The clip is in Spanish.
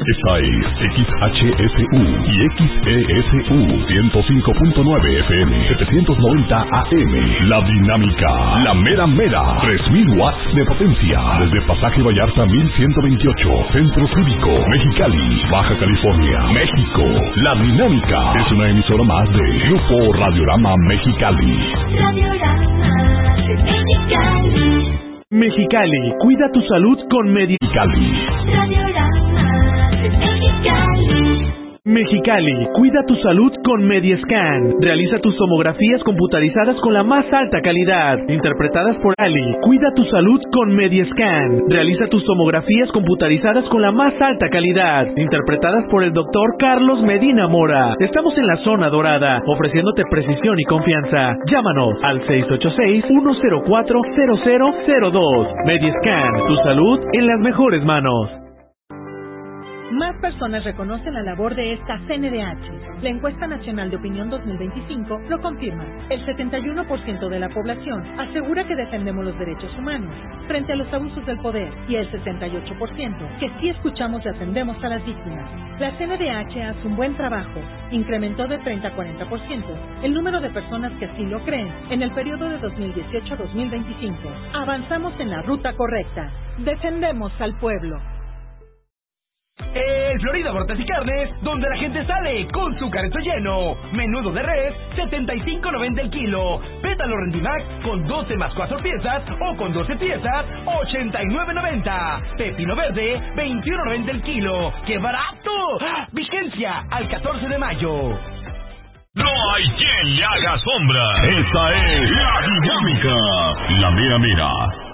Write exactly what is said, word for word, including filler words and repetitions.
Esta es X H S U y X E S U ciento cinco punto nueve F M, setecientos noventa A M. La Dinámica, la mera mera, tres mil watts de potencia. Desde Pasaje Vallarta mil ciento veintiocho, Centro Cívico, Mexicali, Baja California, México. La Dinámica es una emisora más de Grupo Radiorama Mexicali. Radiorama Mexicali. Mexicali, cuida tu salud con Mexicali. Radiorama Mexicali. Mexicali, cuida tu salud con Mediescan. Realiza tus tomografías computarizadas con la más alta calidad. Interpretadas por Ali. Cuida tu salud con Mediescan. Realiza tus tomografías computarizadas con la más alta calidad. Interpretadas por el doctor Carlos Medina Mora. Estamos en la zona dorada, ofreciéndote precisión y confianza. Llámanos al seis ocho seis, uno cero cuatro, cero cero cero dos. Mediescan, tu salud en las mejores manos. Más personas reconocen la labor de esta C N D H. La encuesta nacional de opinión dos mil veinticinco lo confirma. El setenta y uno por ciento de la población asegura que defendemos los derechos humanos frente a los abusos del poder y el sesenta y ocho por ciento que sí escuchamos y atendemos a las víctimas. La C N D H hace un buen trabajo. Incrementó de treinta a cuarenta por ciento el número de personas que así lo creen en el periodo de dos mil dieciocho a dos mil veinticinco. Avanzamos en la ruta correcta. Defendemos al pueblo. El Florida Bortas y Carnes, donde la gente sale con su carrito lleno. Menudo de res, setenta y cinco noventa el kilo. Pétalo Rendimax con doce más cuatro piezas o con doce piezas, ochenta y nueve noventa. Pepino verde, veintiuno noventa el kilo. ¡Qué barato! Vigencia al catorce de mayo. No hay quien le haga sombra. Esta es La Dinámica, la mera mera.